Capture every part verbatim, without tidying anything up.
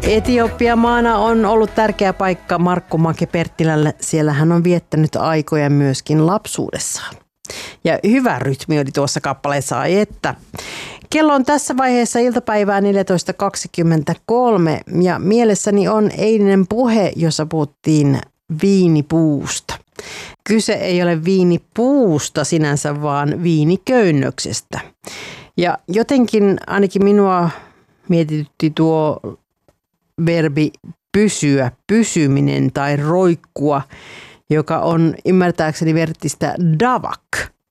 Etiopia maana on ollut tärkeä paikka Markku Make-Perttilälle. Siellä hän on viettänyt aikoja myöskin lapsuudessaan. Ja hyvä rytmi oli tuossa kappaleessa, ai että. Kello on tässä vaiheessa iltapäivää neljätoista kaksikymmentäkolme ja mielessäni on eilinen puhe, jossa puhuttiin viinipuusta. Kyse ei ole viinipuusta sinänsä, vaan viiniköynnöksestä. Ja jotenkin ainakin minua mietitytti tuo verbi pysyä, pysyminen tai roikkua, joka on ymmärtääkseni vertistä davak,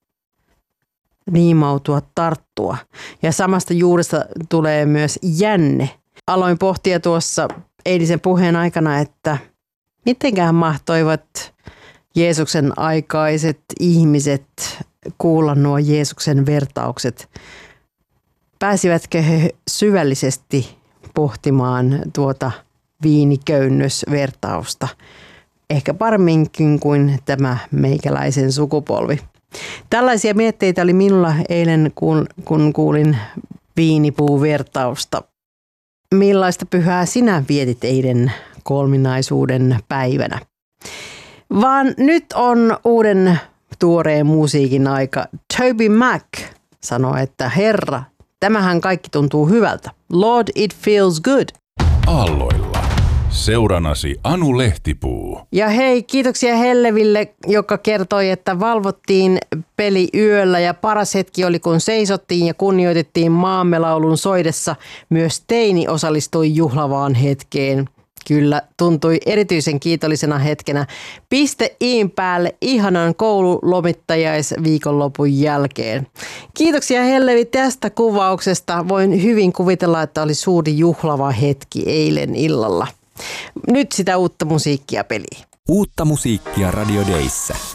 niimautua, tarttua. Ja samasta juuresta tulee myös jänne. Aloin pohtia tuossa eilisen puheen aikana, että mitenkään mahtoivat Jeesuksen aikaiset ihmiset kuulla nuo Jeesuksen vertaukset. Pääsivätkö he syvällisesti pohtimaan tuota viiniköynnösvertausta? Ehkä paremminkin kuin tämä meikäläisen sukupolvi. Tällaisia mietteitä oli minulla eilen, kun kuulin viinipuuvertausta. Millaista pyhää sinä vietit eilen kolminaisuuden päivänä? Vaan nyt on uuden tuoreen musiikin aika. Toby Mac sanoi, että Herra, tämähän kaikki tuntuu hyvältä. Lord, it feels good. Aalloilla. Seuranasi Anu Lehtipuu. Ja hei, kiitoksia Helleville, joka kertoi, että valvottiin peli yöllä ja paras hetki oli, kun seisottiin ja kunnioitettiin maamme laulun soidessa. Myös teini osallistui juhlavaan hetkeen. Kyllä, tuntui erityisen kiitollisena hetkenä. Piste iin päälle ihanan koululomittajais-viikonlopun jälkeen. Kiitoksia Hellevi tästä kuvauksesta. Voin hyvin kuvitella, että oli suuri juhlava hetki eilen illalla. Nyt sitä uutta musiikkia peliin. Uutta musiikkia Radio Dayssä.